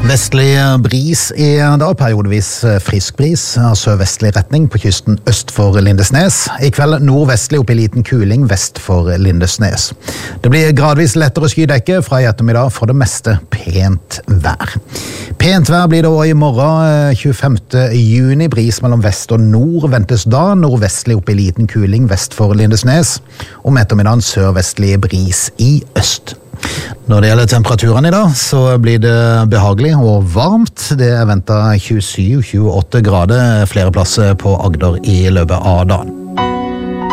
Vestlig bris I dag, periodevis frisk bris av sørvestlig retning på kysten øst for Lindesnes. I kveld nordvestlig opp I liten kuling vest for Lindesnes. Det blir gradvis lettere skydekke fra I ettermiddag for det meste pent vær. Pent vær blir det også I morgen, 25. juni. Bris mellom vest og nord ventes da, nordvestlig opp I liten kuling vest for Lindesnes. Om ettermiddagen sørvestlig bris I øst. Når det gjelder temperaturen I dag, så blir det behagelig og varmt. Det ventet 27-28 grader flere plasser på Agder I løpet av dagen.